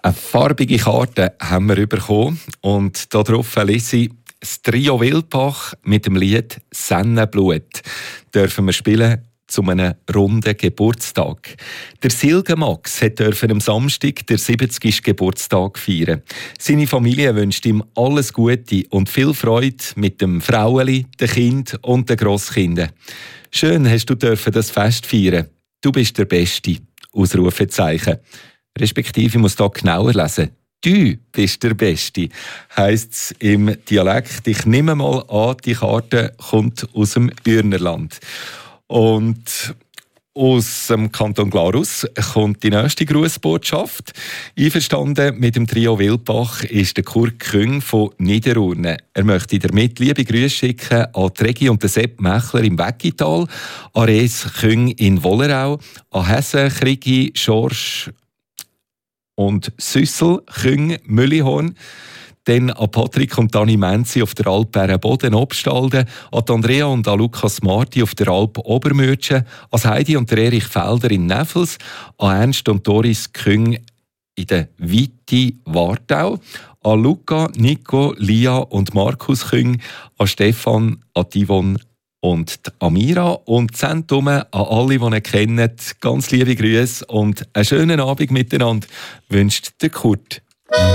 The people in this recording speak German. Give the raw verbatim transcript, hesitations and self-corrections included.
Eine farbige Karte haben wir bekommen und darauf lese ich das Trio Wildbach mit dem Lied «Sennenblut» dürfen wir spielen zu einem runden Geburtstag. Der Silke Max durfte am Samstag den siebzigsten Geburtstag feiern. Seine Familie wünscht ihm alles Gute und viel Freude mit dem Fraueli, den Kind und den Grosskindern. Schön hast du dürfen das Fest feiern. Du bist der Beste. Ausrufezeichen. Respektive, ich muss da genauer lesen. Du bist der Beste, heisst es im Dialekt. Ich nehme mal an, die Karte kommt aus dem Ürnerland. Und aus dem Kanton Glarus kommt die nächste Grußbotschaft. Einverstanden mit dem Trio Wildbach ist der Kurt Küng von Niederurne. Er möchte damit liebe Grüße schicken an die Regi und den Sepp Mechler im Weggital, an Res Küng in Wollerau, an Hesse, Krigi, Schorsch und Süssel, Küng, Müllihorn, dann an Patrick und Dani Menzi auf der Alp Bärenboden Obstalden, an Andrea und an Lukas Marti auf der Alp Obermürtschen, an Heidi und Erich Felder in Neffels, an Ernst und Doris Küng in der Witti Wartau, an Luca, Nico, Lia und Markus Küng, an Stefan, an Yvonne und die Amira und Zentum an alle, die ihn kennen. Ganz liebe Grüße und einen schönen Abend miteinander wünscht der Kurt.